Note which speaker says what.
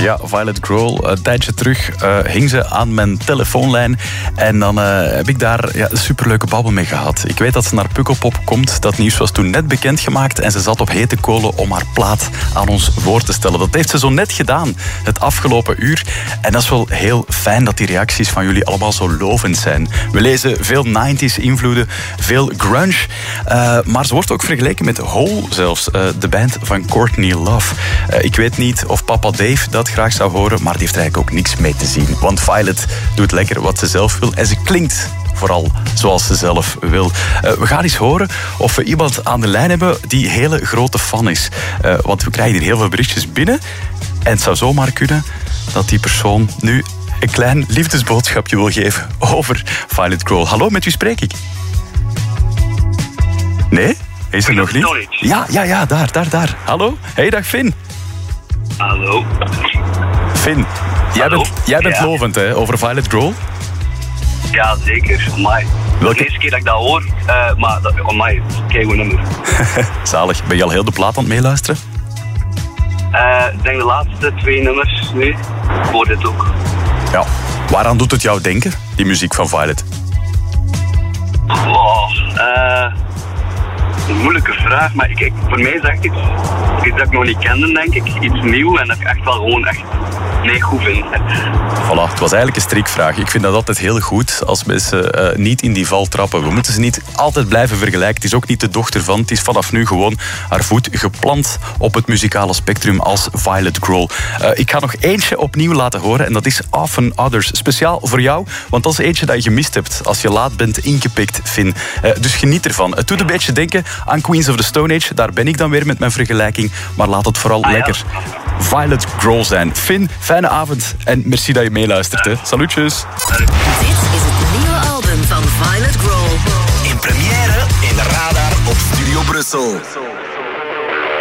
Speaker 1: Ja, Violet Grohl. Een tijdje terug hing ze aan mijn telefoonlijn. En dan heb ik daar een superleuke babbel mee gehad. Ik weet dat ze naar Pukkelpop komt. Dat nieuws was toen net bekendgemaakt. En ze zat op hete kolen om haar plaat aan ons voor te stellen. Dat heeft ze zo net gedaan, het afgelopen uur. En dat is wel heel fijn dat die reacties van jullie allemaal zo lovend zijn. We lezen veel 90s invloeden, veel grunge. Maar ze wordt ook vergeleken met Hole zelfs. De band van Courtney Love. Ik weet niet of papa Dave dat graag zou horen, maar die heeft er eigenlijk ook niks mee te zien. Want Violet doet lekker wat ze zelf wil en ze klinkt vooral zoals ze zelf wil. We gaan eens horen of we iemand aan de lijn hebben die hele grote fan is. Want we krijgen hier heel veel berichtjes binnen. En het zou zomaar kunnen dat die persoon nu een klein liefdesboodschapje wil geven over Violet Grohl. Hallo, met wie spreek ik? Nee? Is er nog niet? Ja, daar. Hallo? Hey, dag Finn.
Speaker 2: Hallo.
Speaker 1: Finn, jij bent lovend hè, over Violet Grohl?
Speaker 2: Ja, zeker. Amai. De eerste keer dat ik dat hoor, maar amai, kijk hoe nummer.
Speaker 1: Zalig. Ben je al heel de plaat aan het meeluisteren?
Speaker 2: Ik denk de laatste 2 nummers nu. Ik hoor dit ook.
Speaker 1: Ja. Waaraan doet het jou denken, die muziek van Violet?
Speaker 2: Een moeilijke vraag, maar voor mij is het echt iets dat ik nog niet kende, denk ik. Iets nieuw en dat ik echt wel gewoon echt goed vind.
Speaker 1: Voilà, het was eigenlijk een strikvraag. Ik vind dat altijd heel goed als mensen niet in die val trappen. We moeten ze niet altijd blijven vergelijken. Het is ook niet de dochter van. Het is vanaf nu gewoon haar voet geplant op het muzikale spectrum als Violet Grohl. Ik ga nog eentje opnieuw laten horen en dat is Often Others. Speciaal voor jou, want dat is eentje dat je gemist hebt als je laat bent ingepikt, Finn. Dus geniet ervan. Het doet een beetje denken aan Queens of the Stone Age. Daar ben ik dan weer met mijn vergelijking. Maar laat het vooral lekker Violet Grohl zijn. Finn, fijne avond en merci dat je meeluistert. Hè. Salutjes.
Speaker 3: Dit is het nieuwe album van Violet Grohl.
Speaker 4: In première in Radar op Studio Brussel.